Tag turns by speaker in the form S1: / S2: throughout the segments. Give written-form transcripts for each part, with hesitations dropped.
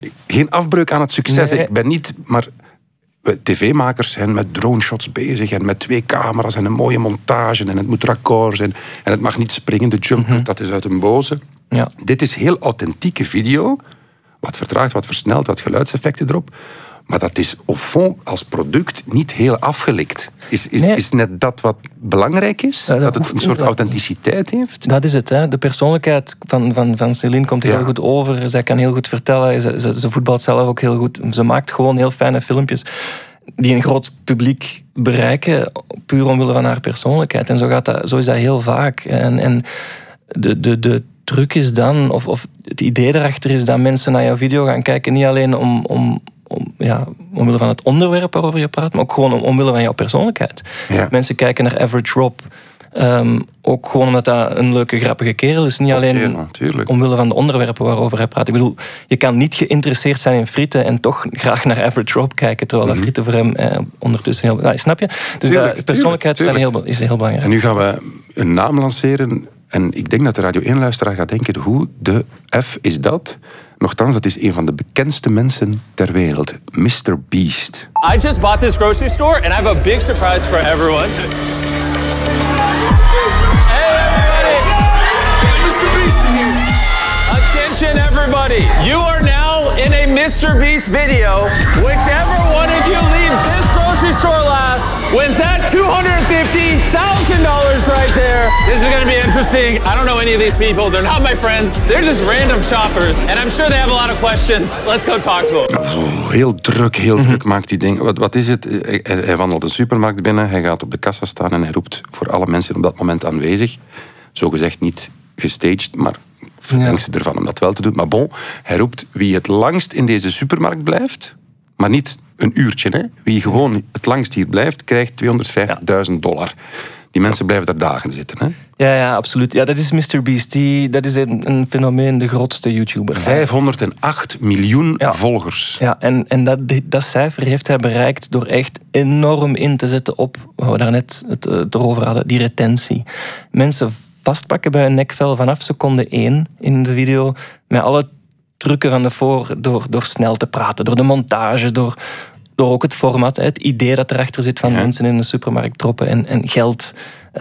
S1: Geen afbreuk aan het succes.
S2: Nee.
S1: Ik ben niet... Maar tv-makers zijn met drone-shots bezig en met 2 camera's en een mooie montage en het moet raccord zijn en het mag niet springen, de jump cut, dat is uit een boze.
S2: Ja.
S1: Dit is heel authentieke video, wat vertraagd, wat versneld, wat geluidseffecten erop, maar dat is au fond als product niet heel afgelikt. Is net dat wat belangrijk is? Dat het een soort authenticiteit heeft?
S2: Dat is het. Hè. De persoonlijkheid van Céline komt heel goed over. Zij kan heel goed vertellen. Ze voetbalt zelf ook heel goed. Ze maakt gewoon heel fijne filmpjes die een groot publiek bereiken, puur omwille van haar persoonlijkheid. En zo is dat heel vaak. En de truc is dan, of het idee erachter is dat mensen naar jouw video gaan kijken, niet alleen omwille van het onderwerp waarover je praat, maar ook gewoon omwille van jouw persoonlijkheid.
S1: Ja.
S2: Mensen kijken naar Average Rob ook gewoon omdat dat een leuke, grappige kerel is. Niet alleen omwille van de onderwerpen waarover hij praat. Ik bedoel, je kan niet geïnteresseerd zijn in frieten en toch graag naar Average Rob kijken, terwijl dat frieten voor hem ondertussen heel... snap je? Dus de persoonlijkheid is heel belangrijk.
S1: En nu gaan we een naam lanceren en ik denk dat de Radio 1-luisteraar gaat denken, hoe de F is dat? Nochtans, dat is een van de bekendste mensen ter wereld. Mr. Beast.
S3: I just bought this grocery store and I have a big surprise for everyone. Hey everybody! Mr. Beast in here. Attention everybody. You are now in a Mr. Beast video. Whichever one of you leaves this grocery store last wins that $250,000 right there. This is going to be interesting. I don't know any of these people. They're not my friends. They're just random shoppers. And I'm sure they have a lot of questions. Let's go talk to them.
S1: Heel druk maakt die ding. Wat is het? Hij wandelt een supermarkt binnen. Hij gaat op de kassa staan en hij roept voor alle mensen op dat moment aanwezig. Zogezegd niet gestaged, maar verdenk ze ervan om dat wel te doen. Maar bon, hij roept wie het langst in deze supermarkt blijft, maar niet een uurtje. Hè? Wie gewoon het langst hier blijft, krijgt $250.000. Die mensen blijven daar dagen zitten. Hè?
S2: Ja, absoluut. Ja, dat is Mr. Beast. Dat is een fenomeen, de grootste YouTuber.
S1: 508 miljoen volgers.
S2: Ja, en dat cijfer heeft hij bereikt door echt enorm in te zetten op, wat we daarnet het erover hadden, die retentie. Mensen vastpakken bij een nekvel vanaf seconde 1 in de video, met alle trucken van tevoren, door snel te praten, door de montage, door ook het format, het idee dat erachter zit van mensen in de supermarkt droppen en geld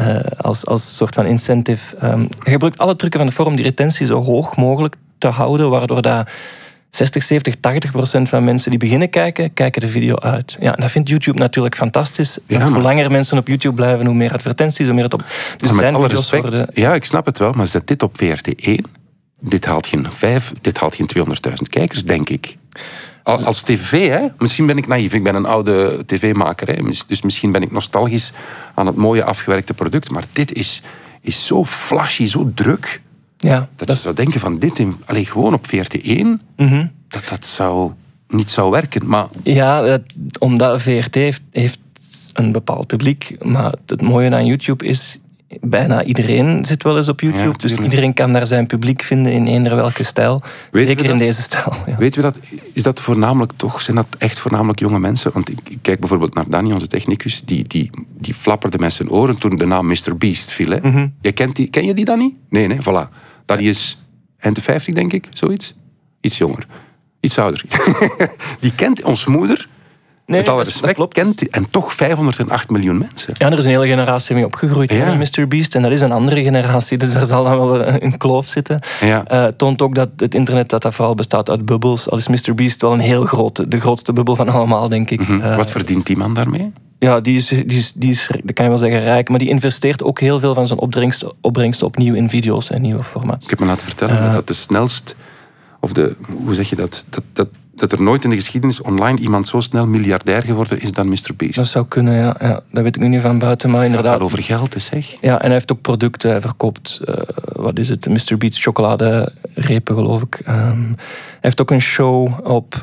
S2: als soort van incentive. Je gebruikt alle trucken van de vorm die retentie zo hoog mogelijk te houden, waardoor dat 60, 70, 80% van mensen die beginnen kijken de video uit. Ja, dat vindt YouTube natuurlijk fantastisch. Hoe langer mensen op YouTube blijven, hoe meer advertenties, hoe meer het op... Dus
S1: met alle respect, ja, ik snap het wel, maar zet dit op VRT1, dit haalt geen 200.000 kijkers, denk ik. Als tv, hè? Misschien ben ik naïef, ik ben een oude tv-maker, hè? Dus misschien ben ik nostalgisch aan het mooie afgewerkte product, maar dit is zo flashy, zo druk, dat je zou denken van dit, gewoon op VRT1, dat zou niet zou werken. Maar... Ja,
S2: omdat VRT heeft een bepaald publiek, maar het mooie aan YouTube is, bijna iedereen zit wel eens op YouTube. Ja, dus iedereen kan daar zijn publiek vinden in eender welke stijl. Zeker in deze stijl. Ja.
S1: Weet we dat? Is dat voornamelijk toch? Zijn dat echt voornamelijk jonge mensen? Want ik kijk bijvoorbeeld naar Danny, onze technicus. Die flapperde met zijn oren toen de naam Mr. Beast viel. Hè? Ken je die, Danny? Nee, voilà. Danny is eind de 50, denk ik. Zoiets. Iets jonger. Iets ouder. Die kent ons moeder. Met alle respect, kent en toch 508 miljoen mensen.
S2: Ja, er is een hele generatie mee opgegroeid, Mr. Beast. En dat is een andere generatie, dus daar zal dan wel een kloof zitten. Ja. Toont ook dat het internet dat vooral bestaat uit bubbels. Al is Mr. Beast wel een heel de grootste bubbel van allemaal, denk ik.
S1: Wat verdient die man daarmee?
S2: Ja, die is, dat kan je wel zeggen, rijk. Maar die investeert ook heel veel van zijn opbrengsten opnieuw in video's en nieuwe formats.
S1: Ik heb me laten vertellen dat de snelst... Of hoe zeg je dat? Dat er nooit in de geschiedenis online iemand zo snel miljardair geworden is dan Mr. Beast.
S2: Dat zou kunnen, ja. Dat weet ik nu niet van buiten, maar inderdaad...
S1: Het gaat over geld, zeg.
S2: Ja, en hij heeft ook producten. Hij verkoopt, wat is het, Mr. Beast chocoladerepen, geloof ik. Hij heeft ook een show op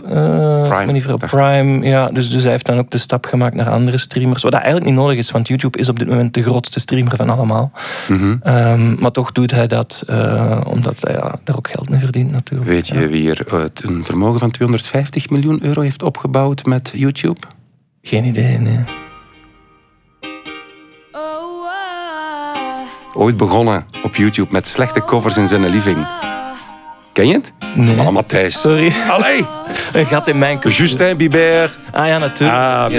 S2: Prime. Ja, dus hij heeft dan ook de stap gemaakt naar andere streamers. Wat dat eigenlijk niet nodig is, want YouTube is op dit moment de grootste streamer van allemaal. Maar toch doet hij dat, omdat hij daar ook geld mee verdient, natuurlijk.
S1: Weet je wie er een vermogen van €250 miljoen heeft opgebouwd met YouTube?
S2: Geen idee, nee.
S1: Ooit begonnen op YouTube met slechte covers in zijn living. Ken je het?
S2: Nee.
S1: Mama Matthijs.
S2: Sorry.
S1: Allee!
S2: Een gat in mijn cultuur.
S1: Justin Bieber.
S2: Ah ja, natuurlijk.
S1: Ah,